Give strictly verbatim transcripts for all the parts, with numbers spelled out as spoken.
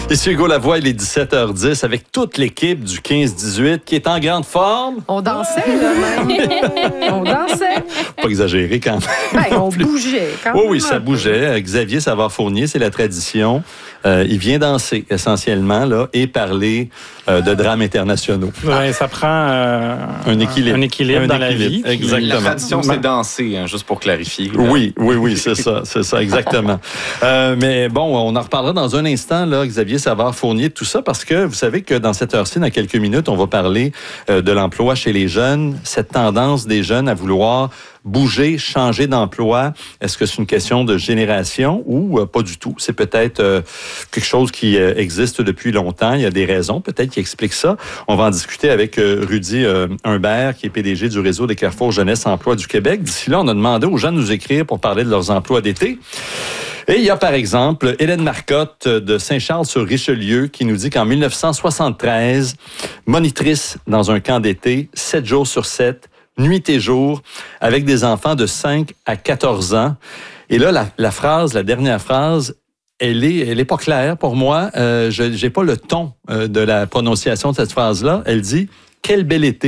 Ici Hugo Lavoie, il est dix-sept heures dix avec toute l'équipe du quinze dix-huit qui est en grande forme. On dansait, là, même. On dansait. Pas exagéré quand même. Ben, on bougeait quand même. Oui, oui, ça bougeait. Xavier Savard-Fournier, c'est la tradition. Euh, il vient danser essentiellement là, et parler euh, de drames internationaux. Oui, ça prend euh, un équilibre, un équilibre un dans équilibre. la vie. Exactement. La tradition, c'est danser, hein, juste pour clarifier. Là. Oui, oui, oui, c'est ça, c'est ça, exactement. euh, mais bon, on en reparlera dans un instant, là, Xavier Savard-Fournier, tout ça, parce que vous savez que dans cette heure-ci, dans quelques minutes, on va parler euh, de l'emploi chez les jeunes, cette tendance des jeunes à vouloir bouger, changer d'emploi. Est-ce que c'est une question de génération ou euh, pas du tout? C'est peut-être euh, quelque chose qui euh, existe depuis longtemps. Il y a des raisons peut-être qui expliquent ça. On va en discuter avec euh, Rudy euh, Humbert, qui est P D G du réseau des Carrefour Jeunesse Emploi du Québec. D'ici là, on a demandé aux jeunes de nous écrire pour parler de leurs emplois d'été. Et il y a par exemple Hélène Marcotte de Saint-Charles-sur-Richelieu qui nous dit qu'en dix-neuf cent soixante-treize, monitrice dans un camp d'été, sept jours sur sept, nuit et jour, avec des enfants de cinq à quatorze ans. Et là, la, la phrase, la dernière phrase, elle est, elle est pas claire pour moi. Euh, je j'ai pas le ton euh, de la prononciation de cette phrase-là. Elle dit « Quel bel été ».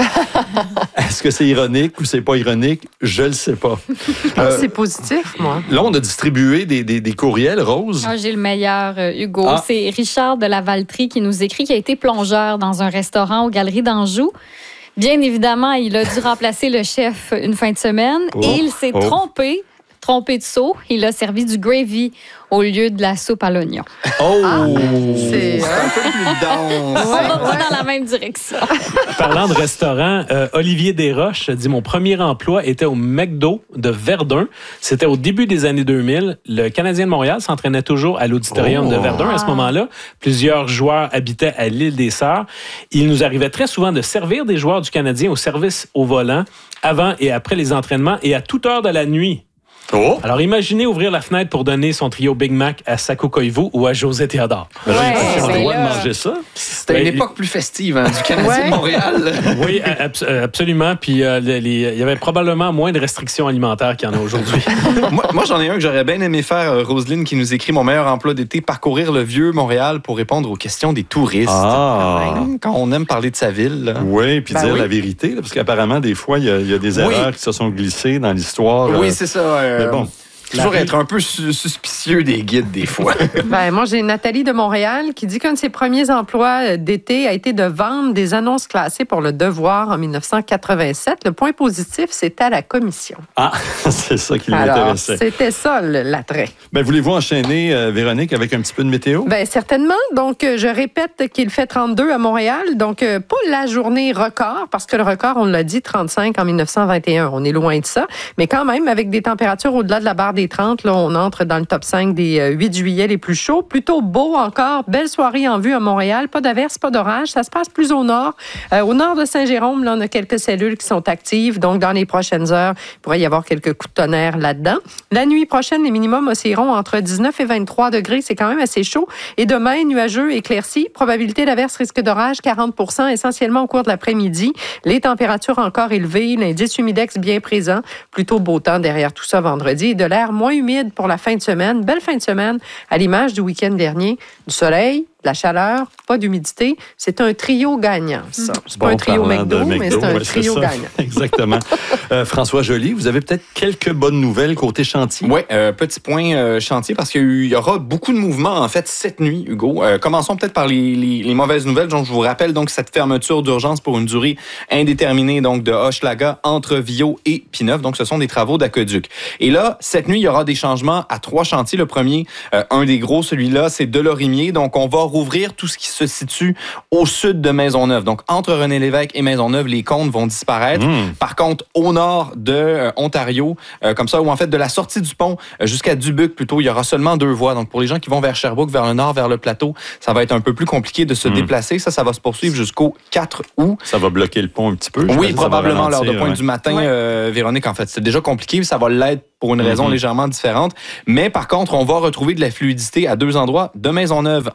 Est-ce que c'est ironique ou c'est pas ironique? Je le sais pas. Euh, c'est positif, moi. Là, on a distribué des, des, des courriels, Rose. Ah, j'ai le meilleur, euh, Hugo. Ah. C'est Richard de la Valtrie qui nous écrit, qui a été plongeur dans un restaurant aux Galeries d'Anjou. Bien évidemment, il a dû remplacer le chef une fin de semaine Oh, et il s'est oh. trompé, trompé de seau. Il a servi du gravy au lieu de la soupe à l'oignon. Oh! Ah, c'est un peu plus dense. On va pas dans la même direction. Parlant de restaurant, euh, Olivier Desroches dit « Mon premier emploi était au McDo de Verdun. C'était au début des années deux mille. Le Canadien de Montréal s'entraînait toujours à l'auditorium Oh. de Verdun à ce moment-là. Plusieurs joueurs habitaient à l'île des Sœurs. Il nous arrivait très souvent de servir des joueurs du Canadien au service au volant avant et après les entraînements et à toute heure de la nuit. » Oh! Alors, imaginez ouvrir la fenêtre pour donner son trio Big Mac à Sako Koivu ou à José Théodore. Ben là, Ouais, ils ont le ben droit de là. manger ça. C'était une Ben, époque plus festive hein, du Canadien Ouais. de Montréal. Oui, abs- absolument. Puis euh, les- les- il y avait probablement moins de restrictions alimentaires qu'il y en a aujourd'hui. moi, moi, j'en ai un que j'aurais bien aimé faire. euh, Roselyne qui nous écrit « Mon meilleur emploi d'été, parcourir le vieux Montréal pour répondre aux questions des touristes. Ah! Quand on aime parler de sa ville. Là. Oui, puis Ben dire oui. la vérité, là, parce qu'apparemment, des fois, il y, a- il y a des Oui. erreurs qui se sont glissées dans l'histoire. Oui, euh, c'est ça. euh, mais bon. Toujours La- être un peu su- suspicieux des guides, des fois. Ben, moi, j'ai Nathalie de Montréal qui dit qu'un de ses premiers emplois d'été a été de vendre des annonces classées pour le Devoir en dix-neuf cent quatre-vingt-sept. Le point positif, c'était à la commission. Ah, c'est ça qui Alors, m'intéressait. c'était ça le- l'attrait. Ben, voulez-vous enchaîner, euh, Véronique, avec un petit peu de météo? Bien, certainement. Donc, euh, je répète qu'il fait trente-deux à Montréal. Donc, euh, pas la journée record, parce que le record, on l'a dit, trente-cinq en dix-neuf cent vingt et un. On est loin de ça. Mais quand même, avec des températures au-delà de la barre des trente, là, on entre dans le top cinq des euh, huit juillet les plus chauds. Plutôt beau encore. Belle soirée en vue à Montréal. Pas d'averse, pas d'orage. Ça se passe plus au nord. Euh, au nord de Saint-Jérôme, là, on a quelques cellules qui sont actives. Donc, dans les prochaines heures, il pourrait y avoir quelques coups de tonnerre là-dedans. La nuit prochaine, les minimums oscilleront entre dix-neuf et vingt-trois degrés. C'est quand même assez chaud. Et demain, nuageux, éclairci. Probabilité d'averse, risque d'orage, quarante pour cent, essentiellement au cours de l'après-midi. Les températures encore élevées. L'indice humidex bien présent. Plutôt beau temps derrière tout ça vendredi. Et de l'air moins humide pour la fin de semaine. Belle fin de semaine, à l'image du week-end dernier. Du soleil, de la chaleur, pas d'humidité. C'est un trio gagnant, ça. C'est pas Bon, un trio parlant de McDo, mais c'est un ouais, trio ça. gagnant. Exactement. euh, François Joly, vous avez peut-être quelques bonnes nouvelles côté chantier? Oui, euh, petit point euh, chantier, parce qu'il y, a eu- il y aura beaucoup de mouvements, en fait, cette nuit, Hugo. Euh, commençons peut-être par les, les, les mauvaises nouvelles. Donc, je vous rappelle donc cette fermeture d'urgence pour une durée indéterminée donc de Hochelaga entre Viau et Pineuf. Donc, ce sont des travaux d'aqueduc. Et là, cette nuit, il y aura des changements à trois chantiers. Le premier, euh, un des gros, celui-là, c'est Delorimier. Donc, on va rouvrir tout ce qui se situe au sud de Maisonneuve. Donc, entre René-Lévesque et Maisonneuve, les comptes vont disparaître. Mmh. Par contre, au nord de euh, Ontario, euh, comme ça, ou en fait de la sortie du pont euh, jusqu'à Dubuque, plutôt, il y aura seulement deux voies. Donc, pour les gens qui vont vers Sherbrooke, vers le nord, vers le plateau, ça va être un peu plus compliqué de se Mmh. déplacer. Ça, ça va se poursuivre jusqu'au quatre août. Ça va bloquer le pont un petit peu? Oui, j'imagine, ça va probablement l'heure de ralentir, pointe ouais. du matin, Ouais. euh, Véronique, en fait. C'est déjà compliqué, ça va l'être pour une raison Mhm. légèrement différente. Mais par contre, on va retrouver de la fluidité à deux endroits, de Maisonneuve entre Delorimier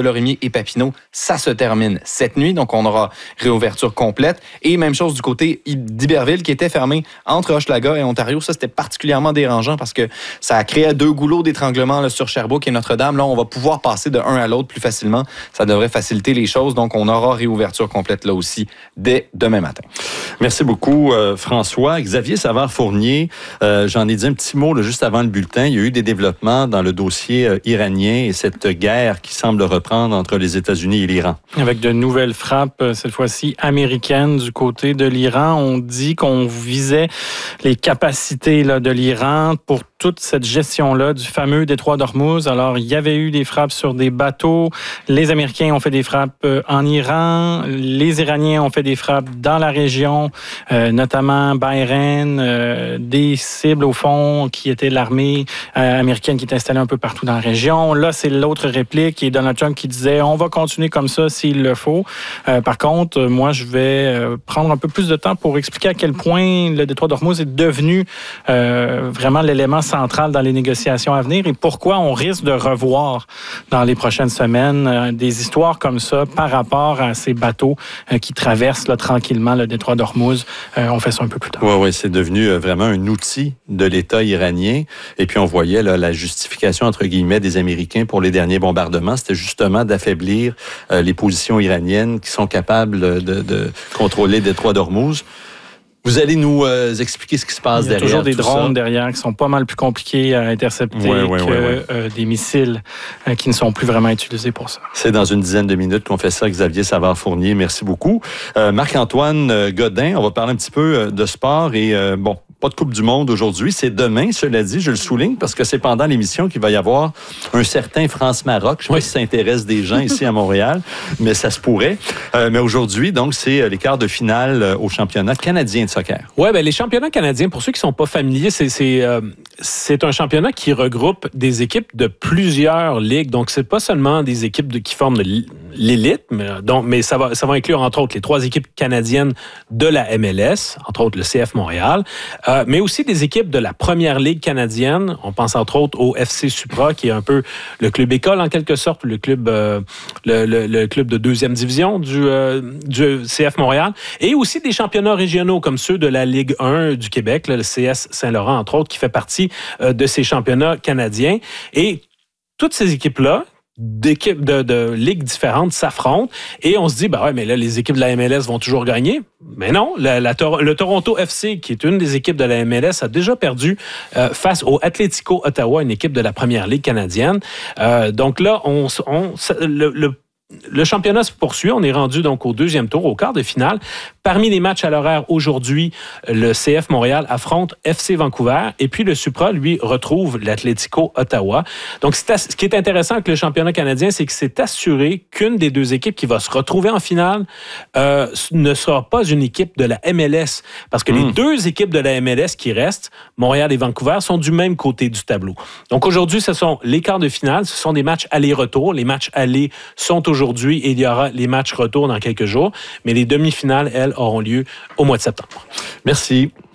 Lorimier et Papineau, ça se termine cette nuit. Donc, on aura réouverture complète. Et même chose du côté d'Iberville qui était fermé entre Hochelaga et Ontario. Ça, c'était particulièrement dérangeant parce que ça a créé deux goulots d'étranglement là, sur Sherbrooke et Notre-Dame. Là, on va pouvoir passer de un à l'autre plus facilement. Ça devrait faciliter les choses. Donc, on aura réouverture complète là aussi dès demain matin. Merci beaucoup, euh, François. Xavier Savard-Fournier, euh, j'en ai dit un petit mot là, juste avant le bulletin. Il y a eu des développements dans le dossier euh, iranien et cette guerre qui semble reprendre entre les États-Unis et l'Iran. Avec de nouvelles frappes, cette fois-ci américaines du côté de l'Iran. On dit qu'on visait les capacités là, de l'Iran pour toute cette gestion-là du fameux détroit d'Ormuz. Alors, il y avait eu des frappes sur des bateaux. Les Américains ont fait des frappes en Iran. Les Iraniens ont fait des frappes dans la région, euh, notamment Bahreïn, euh, des cibles, au fond, qui étaient l'armée euh, américaine qui est installée un peu partout dans la région. Là, c'est l'autre réplique et Donald Trump qui disait « on va continuer comme ça s'il le faut euh, ». Par contre, moi, je vais euh, prendre un peu plus de temps pour expliquer à quel point le détroit d'Ormuz est devenu euh, vraiment l'élément central dans les négociations à venir et pourquoi on risque de revoir dans les prochaines semaines euh, des histoires comme ça par rapport à ces bateaux euh, qui traversent là, tranquillement le détroit d'Ormuz. Euh, on fait ça un peu plus tard. Oui, oui, c'est devenu euh, vraiment un outil de l'État iranien. Et puis, on voyait là, la justification, entre guillemets, des Américains pour les derniers bombardements. C'était justement d'affaiblir euh, les positions iraniennes qui sont capables de, de contrôler le détroit d'Ormuz. Vous allez nous euh, expliquer ce qui se passe derrière. Il y a toujours des drones ça. derrière qui sont pas mal plus compliqués à intercepter ouais, ouais, que ouais, ouais. Euh, des missiles euh, qui ne sont plus vraiment utilisés pour ça. C'est dans une dizaine de minutes qu'on fait ça. Xavier Savard-Fournier, merci beaucoup. Euh, Marc-Antoine Godin, on va parler un petit peu de sport et euh, bon, pas de Coupe du Monde aujourd'hui. C'est demain, cela dit, je le souligne, parce que c'est pendant l'émission qu'il va y avoir un certain France-Maroc. Je ne sais oui. pas si ça intéresse des gens ici à Montréal, mais ça se pourrait. Euh, mais aujourd'hui, donc, c'est les quarts de finale au championnat canadien de soccer. Oui, bien, les championnats canadiens, pour ceux qui ne sont pas familiers, c'est, c'est, euh, c'est un championnat qui regroupe des équipes de plusieurs ligues. Donc, c'est pas seulement des équipes de, qui forment de l'élite, mais, donc, mais ça va, ça va inclure, entre autres, les trois équipes canadiennes de la M L S, entre autres le C F Montréal, euh, mais aussi des équipes de la première ligue canadienne. On pense, entre autres, au F C Supra, qui est un peu le club école, en quelque sorte, le club, euh, le, le, le club de deuxième division du, euh, du C F Montréal, et aussi des championnats régionaux comme ceux de la Ligue un du Québec, là, le C S Saint-Laurent, entre autres, qui fait partie euh, de ces championnats canadiens. Et toutes ces équipes-là, d'équipes de, de ligues différentes s'affrontent et on se dit, ben ouais, mais là, les équipes de la M L S vont toujours gagner. Mais non, la, la, le Toronto F C, qui est une des équipes de la M L S, a déjà perdu euh, face au Atlético Ottawa, une équipe de la première ligue canadienne. Euh, donc là, on, on, le, le Le championnat se poursuit. On est rendu donc au deuxième tour, au quart de finale. Parmi les matchs à l'horaire aujourd'hui, le C F Montréal affronte F C Vancouver et puis le Supra, lui, retrouve l'Atlético Ottawa. Donc, c'est ce qui est intéressant avec le championnat canadien, c'est que c'est assuré qu'une des deux équipes qui va se retrouver en finale euh, ne sera pas une équipe de la M L S. Parce que mmh. les deux équipes de la M L S qui restent, Montréal et Vancouver, sont du même côté du tableau. Donc, aujourd'hui, ce sont les quarts de finale. Ce sont des matchs aller-retour. Les matchs aller sont aujourd'hui aujourd'hui et il y aura les matchs retour dans quelques jours. Mais les demi-finales, elles, auront lieu au mois de septembre. Merci.